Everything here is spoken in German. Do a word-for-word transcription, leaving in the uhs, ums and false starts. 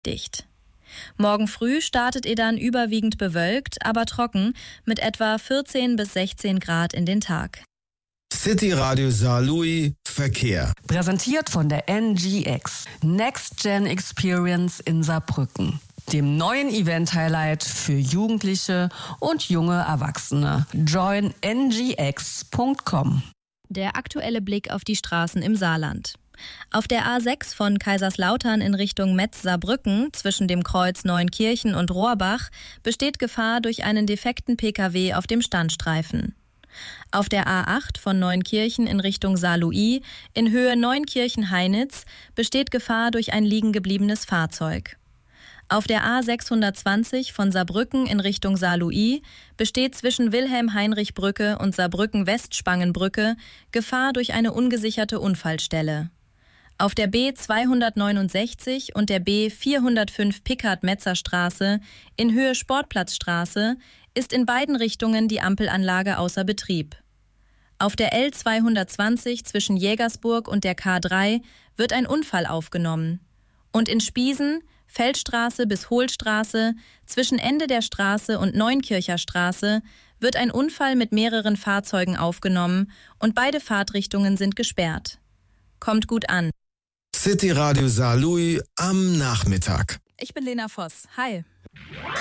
dicht. Morgen früh startet Edan überwiegend bewölkt, aber trocken mit etwa vierzehn bis sechzehn Grad in den Tag. City Radio Saarlouis Verkehr. Präsentiert von der N G X. Next Gen Experience in Saarbrücken. Dem neuen Event-Highlight für Jugendliche und junge Erwachsene. join n g x punkt com. Der aktuelle Blick auf die Straßen im Saarland. Auf der A sechs von Kaiserslautern in Richtung Metz-Saarbrücken zwischen dem Kreuz Neunkirchen und Rohrbach besteht Gefahr durch einen defekten P K W auf dem Standstreifen. Auf der A acht von Neunkirchen in Richtung Saarlouis in Höhe Neunkirchen-Heinitz besteht Gefahr durch ein liegen gebliebenes Fahrzeug. Auf der A sechshundertzwanzig von Saarbrücken in Richtung Saarlouis besteht zwischen Wilhelm-Heinrich-Brücke und Saarbrücken-Westspangenbrücke Gefahr durch eine ungesicherte Unfallstelle. Auf der B zweihundertneunundsechzig und der B vierhundertfünf Pickard-Metzer-Straße in Höhe Sportplatzstraße ist in beiden Richtungen die Ampelanlage außer Betrieb. Auf der L zweihundertzwanzig zwischen Jägersburg und der K drei wird ein Unfall aufgenommen. Und in Spiesen, Feldstraße bis Hohlstraße, zwischen Ende der Straße und Neunkircher Straße wird ein Unfall mit mehreren Fahrzeugen aufgenommen und beide Fahrtrichtungen sind gesperrt. Kommt gut an. City Radio Saarlouis am Nachmittag. Ich bin Lena Voss. Hi.